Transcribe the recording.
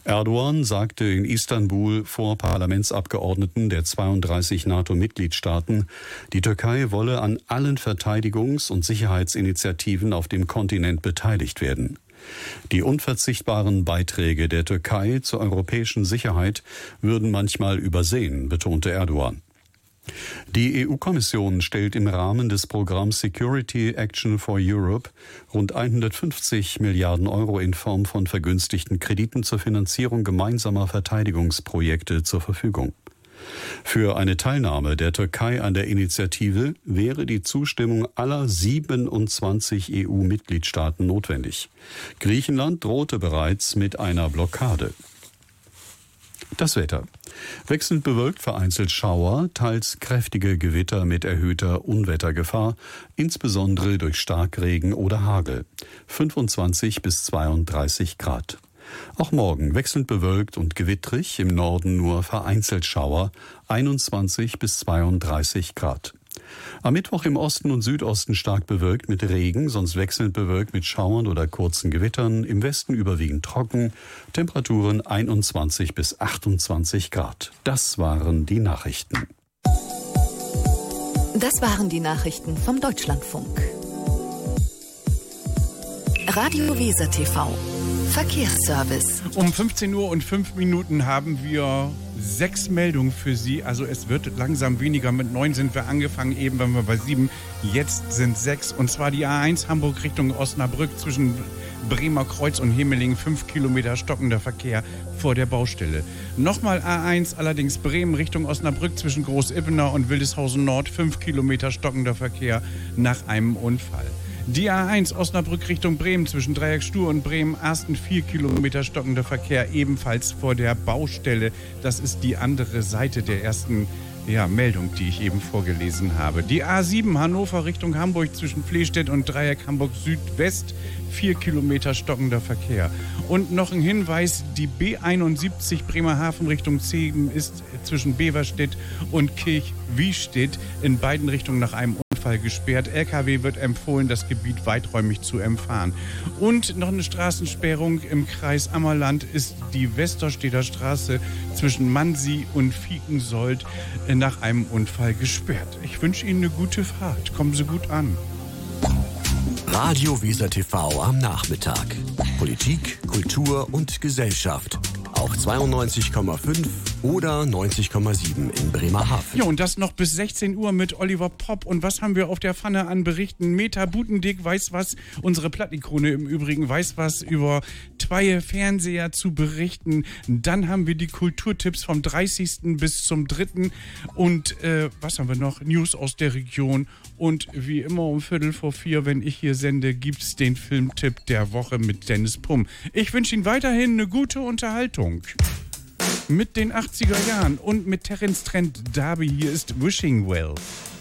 Erdogan sagte in Istanbul vor Parlamentsabgeordneten der 32 NATO-Mitgliedstaaten, die Türkei wolle an allen Verteidigungs- und Sicherheitsinitiativen auf dem Kontinent beteiligt werden. Die unverzichtbaren Beiträge der Türkei zur europäischen Sicherheit würden manchmal übersehen, betonte Erdogan. Die EU-Kommission stellt im Rahmen des Programms Security Action for Europe rund 150 Milliarden Euro in Form von vergünstigten Krediten zur Finanzierung gemeinsamer Verteidigungsprojekte zur Verfügung. Für eine Teilnahme der Türkei an der Initiative wäre die Zustimmung aller 27 EU-Mitgliedstaaten notwendig. Griechenland drohte bereits mit einer Blockade. Das Wetter. Wechselnd bewölkt, vereinzelt Schauer, teils kräftige Gewitter mit erhöhter Unwettergefahr, insbesondere durch Starkregen oder Hagel. 25 bis 32 Grad. Auch morgen wechselnd bewölkt und gewittrig, im Norden nur vereinzelt Schauer, 21 bis 32 Grad. Am Mittwoch im Osten und Südosten stark bewölkt mit Regen, sonst wechselnd bewölkt mit Schauern oder kurzen Gewittern, im Westen überwiegend trocken, Temperaturen 21 bis 28 Grad. Das waren die Nachrichten. Das waren die Nachrichten vom Deutschlandfunk. Radio Weser TV. Verkehrsservice. Um 15 Uhr und 5 Minuten haben wir 6 Meldungen für Sie. Also es wird langsam weniger. Mit 9 sind wir angefangen, eben waren wir bei 7. Jetzt sind 6. Und zwar die A1 Hamburg Richtung Osnabrück zwischen Bremer Kreuz und Hemeling. 5 Kilometer stockender Verkehr vor der Baustelle. Nochmal A1, allerdings Bremen Richtung Osnabrück zwischen Großippener und Wildeshausen Nord. 5 Kilometer stockender Verkehr nach einem Unfall. Die A1 Osnabrück Richtung Bremen zwischen Dreieckstuhr und Bremen, ersten 4 Kilometer stockender Verkehr ebenfalls vor der Baustelle. Das ist die andere Seite der ersten Meldung, die ich eben vorgelesen habe. Die A7 Hannover Richtung Hamburg zwischen Flehstedt und Dreieck Hamburg Südwest, 4 Kilometer stockender Verkehr. Und noch ein Hinweis, die B71 Bremerhaven Richtung Zehden ist zwischen Beverstedt und Kirchwiestedt in beiden Richtungen nach einem Unfall gesperrt. LKW wird empfohlen, das Gebiet weiträumig zu umfahren. Und noch eine Straßensperrung im Kreis Ammerland ist die Westerstedter Straße zwischen Mansi und Viekensold nach einem Unfall gesperrt. Ich wünsche Ihnen eine gute Fahrt. Kommen Sie gut an. Radio Weser TV am Nachmittag. Politik, Kultur und Gesellschaft. Auch 92,5 oder 90,7 in Bremerhaven. Ja, und das noch bis 16 Uhr mit Oliver Popp. Und was haben wir auf der Pfanne an Berichten? Meta Butendick weiß was, unsere Plattenikone im Übrigen, weiß was über Tweie Fernseher zu berichten. Dann haben wir die Kulturtipps vom 30. bis zum 3. Und was haben wir noch? News aus der Region. Und wie immer um 3:45, wenn ich hier sende, gibt's den Filmtipp der Woche mit Dennis Pumm. Ich wünsche Ihnen weiterhin eine gute Unterhaltung. Mit den 80er Jahren und mit Terence Trent D'Arby. Hier ist Wishing Well.